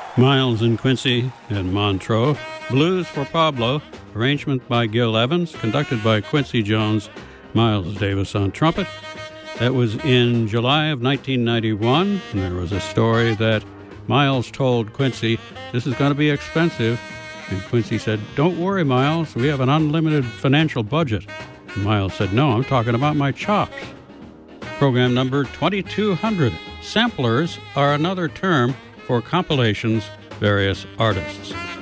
Miles and Quincy and Montreux. Blues for Pablo, arrangement by Gil Evans, conducted by Quincy Jones, Miles Davis on trumpet. That was in July of 1991, and there was a story that Miles told Quincy, "This is going to be expensive." And Quincy said, "Don't worry, Miles, we have an unlimited financial budget." And Miles said, "No, I'm talking about my chops." Program number 2200. Samplers are another term for compilations, various artists.